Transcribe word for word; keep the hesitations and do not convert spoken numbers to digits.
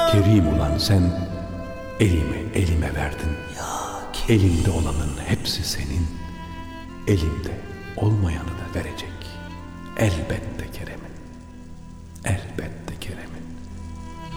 Kerim ulan sen elimi elime verdin. Elimde olanın hepsi senin, elimde olmayanı da verecek. Elbette Kerem'in, elbette Kerem'in.